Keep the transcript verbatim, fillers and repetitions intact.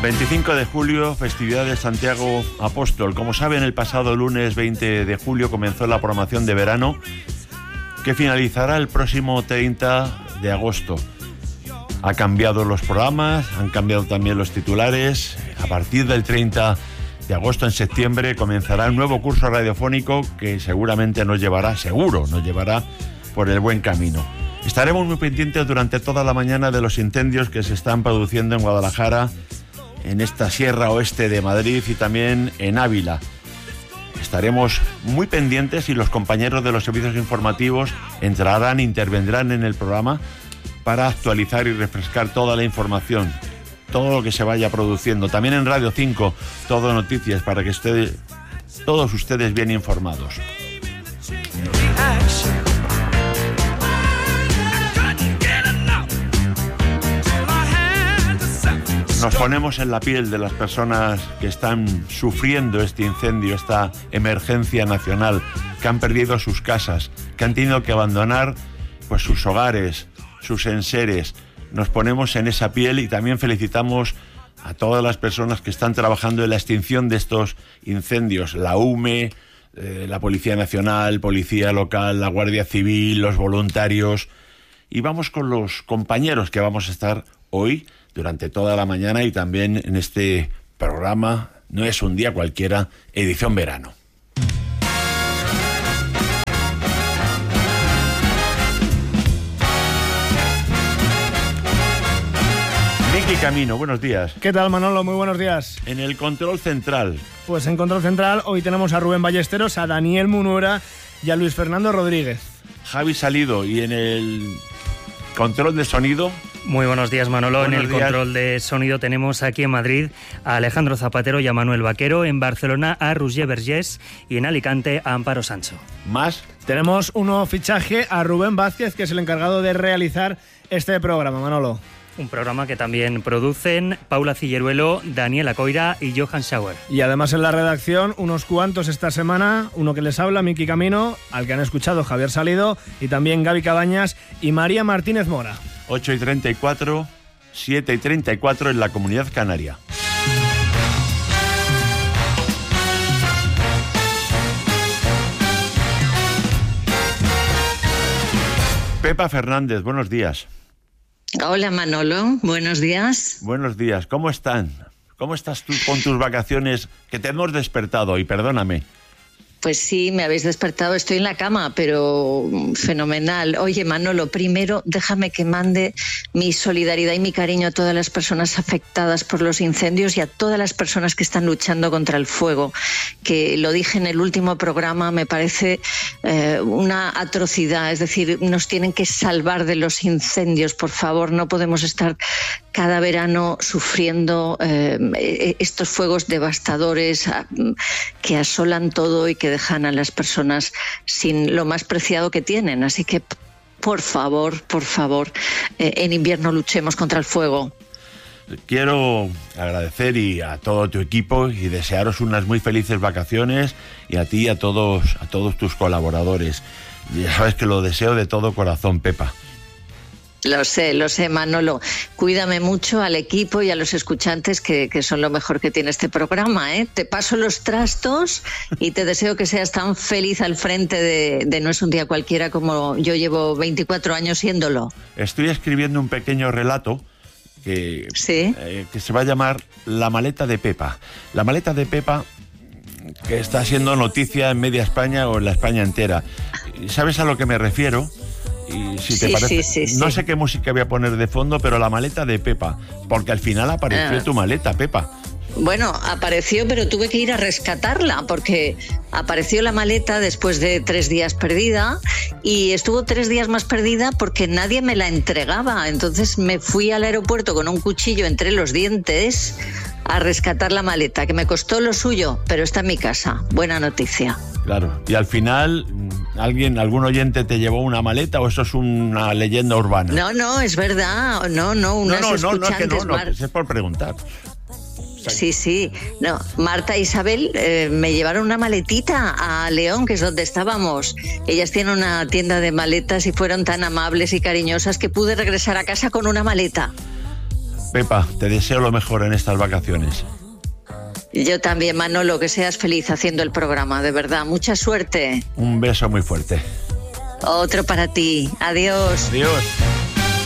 veinticinco de julio, festividad de Santiago Apóstol. Como saben, el pasado lunes veinte de julio comenzó la programación de verano, que finalizará el próximo treinta de agosto. Ha cambiado los programas, han cambiado también los titulares. A partir del treinta de agosto, en septiembre, comenzará un nuevo curso radiofónico que seguramente nos llevará, seguro nos llevará por el buen camino. Estaremos muy pendientes durante toda la mañana de los incendios que se están produciendo en Guadalajara, en esta sierra oeste de Madrid y también en Ávila. Estaremos muy pendientes y los compañeros de los servicios informativos entrarán, intervendrán en el programa para actualizar y refrescar toda la información, todo lo que se vaya produciendo. También en Radio cinco, todo noticias para que ustedes, todos ustedes bien informados. Nos ponemos en la piel de las personas que están sufriendo este incendio, esta emergencia nacional, que han perdido sus casas, que han tenido que abandonar pues sus hogares, sus enseres. Nos ponemos en esa piel y también felicitamos a todas las personas que están trabajando en la extinción de estos incendios, la U M E, eh, la Policía Nacional, Policía Local, la Guardia Civil, los voluntarios. Y vamos con los compañeros que vamos a estar hoy durante toda la mañana y también en este programa No es un día cualquiera, edición verano. Miki Camino, buenos días. ¿Qué tal, Manolo? Muy buenos días. En el control central. Pues en control central hoy tenemos a Rubén Ballesteros, a Daniel Munuera y a Luis Fernando Rodríguez. Javi Salido, y en el control de sonido. Muy buenos días, Manolo. Buenos en el días. control de sonido tenemos aquí en Madrid a Alejandro Zapatero y a Manuel Vaquero, en Barcelona a Roger Vergés y en Alicante a Amparo Sancho. Más. Tenemos un nuevo fichaje, a Rubén Vázquez, que es el encargado de realizar este programa, Manolo. Un programa que también producen Paula Cilleruelo, Daniel Acoira y Johan Schauer. Y además en la redacción, unos cuantos esta semana, uno que les habla, Miki Camino, al que han escuchado Javier Salido, y también Gaby Cabañas y María Martínez Mora. ocho y treinta y cuatro, siete y treinta y cuatro en la Comunidad Canaria. Pepa Fernández, buenos días. Hola, Manolo, buenos días. Buenos días, ¿cómo están? ¿Cómo estás tú con tus vacaciones que te hemos despertado? Y perdóname. Pues sí, me habéis despertado, estoy en la cama, pero fenomenal. Oye, Manolo, primero déjame que mande mi solidaridad y mi cariño a todas las personas afectadas por los incendios y a todas las personas que están luchando contra el fuego, que lo dije en el último programa, me parece eh, una atrocidad. Es decir, nos tienen que salvar de los incendios, por favor, no podemos estar cada verano sufriendo eh, estos fuegos devastadores que asolan todo y que dejan a las personas sin lo más preciado que tienen. Así que, por favor, por favor, eh, en invierno luchemos contra el fuego. Quiero agradecer y a todo tu equipo y desearos unas muy felices vacaciones, y a ti y a todos, a todos tus colaboradores. Ya sabes que lo deseo de todo corazón, Pepa. Lo sé, lo sé, Manolo. Cuídame mucho al equipo y a los escuchantes, que, que son lo mejor que tiene este programa, ¿eh? Te paso los trastos y te deseo que seas tan feliz al frente de, de No es un día cualquiera como yo llevo veinticuatro años siéndolo. Estoy escribiendo un pequeño relato que, ¿Sí? eh, que se va a llamar La maleta de Pepa. La maleta de Pepa, que está siendo noticia en media España o en la España entera. ¿Sabes a lo que me refiero? Y si te sí, parece, sí, sí, no sí. sé qué música voy a poner de fondo, pero la maleta de Pepa, porque al final apareció Ah. tu maleta, Pepa. Bueno, apareció, pero tuve que ir a rescatarla porque apareció la maleta después de tres días perdida y estuvo tres días más perdida porque nadie me la entregaba. Entonces me fui al aeropuerto con un cuchillo entre los dientes a rescatar la maleta, que me costó lo suyo, pero está en mi casa. Buena noticia. Claro. Y al final, ¿alguien, algún oyente te llevó una maleta o eso es una leyenda urbana? No, no, es verdad. No, no, unas no, no, no, no, es que no, escuchantes no, mar- pues es por preguntar. Sí, sí. No, Marta e Isabel eh, me llevaron una maletita a León, que es donde estábamos. Ellas tienen una tienda de maletas y fueron tan amables y cariñosas que pude regresar a casa con una maleta. Pepa, te deseo lo mejor en estas vacaciones. Yo también, Manolo, que seas feliz haciendo el programa, de verdad. Mucha suerte. Un beso muy fuerte. Otro para ti. Adiós. Adiós.